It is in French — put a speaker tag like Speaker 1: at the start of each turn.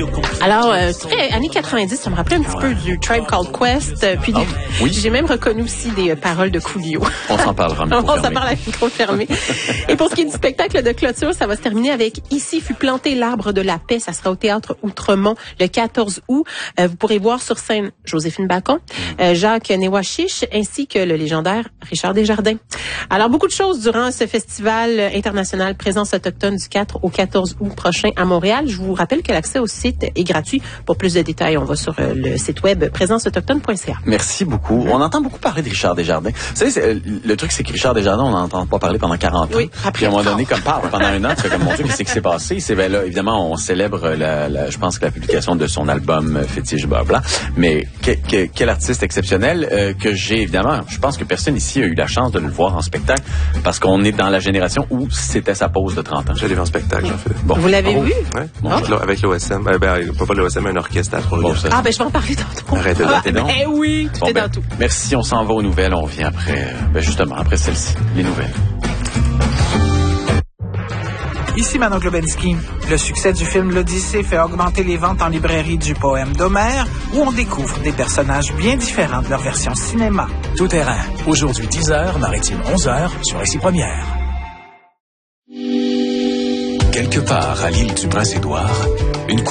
Speaker 1: Alors, très années 90, ça me rappelait un petit peu du Tribe Called Quest. Puis
Speaker 2: oui.
Speaker 1: j'ai même reconnu aussi des paroles de Coolio.
Speaker 2: On s'en parlera.
Speaker 1: On s'en parle à micro fermé. Et pour ce qui est du spectacle de clôture, ça va se terminer avec Ici fut planté l'arbre de la paix. Ça sera au Théâtre Outremont le 14 août. Vous pourrez voir sur scène Joséphine Bacon, Jacques Néouachiche, ainsi que le légendaire Richard Desjardins. Alors, beaucoup de choses durant ce festival international Présence autochtone du 4 au 14 août prochain à Montréal. Je vous rappelle que l'accès au site est gratuit. Pour plus de détails, on va sur le site web présenceautochtone.ca.
Speaker 2: Merci beaucoup. On entend beaucoup parler de Richard Desjardins. Vous savez, le truc, c'est que Richard Desjardins, on n'en entend pas parler pendant 40 ans.
Speaker 1: Oui,
Speaker 2: puis à un moment donné, comme pendant un an, tu fais comme, mon Dieu, qu'est-ce qui s'est passé? C'est, ben là, évidemment, on célèbre je pense que la publication de son album Fétiche Blabla. Mais quel artiste exceptionnel que j'ai, évidemment. Je pense que personne ici a eu la chance de le voir en spectacle parce qu'on est dans la génération où c'était sa pause de 30 ans.
Speaker 3: Je l'ai vu en spectacle, en fait.
Speaker 1: Bon. Vous l'avez vu?
Speaker 3: Oui. Bon, avec l'OSM. Pas l'OSM, un orchestre.
Speaker 1: Je vais en parler tantôt.
Speaker 3: Arrêtez donc.
Speaker 1: Oui, tout est dans tout.
Speaker 2: Merci, on s'en va aux nouvelles. On revient après, justement, après celle-ci, les nouvelles.
Speaker 4: Ici Manon Globensky. Le succès du film L'Odyssée fait augmenter les ventes en librairie du poème d'Homère, où on découvre des personnages bien différents de leur version cinéma.
Speaker 5: Tout terrain. Aujourd'hui 10h, Maritime 11h, sur Récit Première.
Speaker 6: Quelque part à l'île du Prince-Édouard, une